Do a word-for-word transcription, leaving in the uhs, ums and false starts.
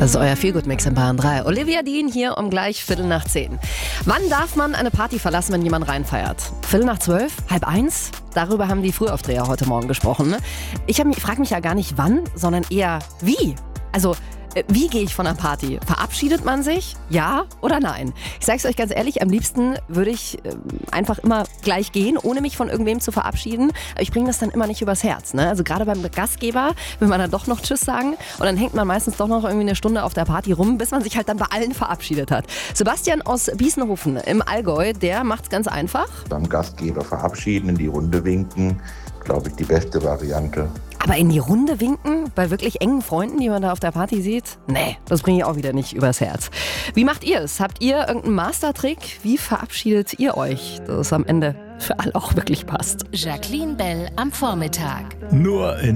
Das ist euer Feelgood-Mix in Bayern drei. Olivia Dean hier um gleich Viertel nach zehn. Wann darf man eine Party verlassen, wenn jemand reinfeiert? Viertel nach zwölf? Halb eins? Darüber haben die Frühaufdreher heute Morgen gesprochen. Ne? Ich frage mich ja gar nicht wann, sondern eher wie. Also, wie gehe ich von einer Party? Verabschiedet man sich? Ja oder nein? Ich sage es euch ganz ehrlich, am liebsten würde ich äh, einfach immer gleich gehen, ohne mich von irgendwem zu verabschieden. Aber ich bringe das dann immer nicht übers Herz. Ne? Also gerade beim Gastgeber will man dann doch noch Tschüss sagen und dann hängt man meistens doch noch irgendwie eine Stunde auf der Party rum, bis man sich halt dann bei allen verabschiedet hat. Sebastian aus Biesenhofen im Allgäu, der macht's ganz einfach. Beim Gastgeber verabschieden, in die Runde winken, glaube ich, die beste Variante. Aber in die Runde winken bei wirklich engen Freunden, die man da auf der Party sieht? Nee, das bringe ich auch wieder nicht übers Herz. Wie macht ihr es? Habt ihr irgendeinen Mastertrick? Wie verabschiedet ihr euch, dass es am Ende für alle auch wirklich passt? Jacqueline Bell am Vormittag. Nur in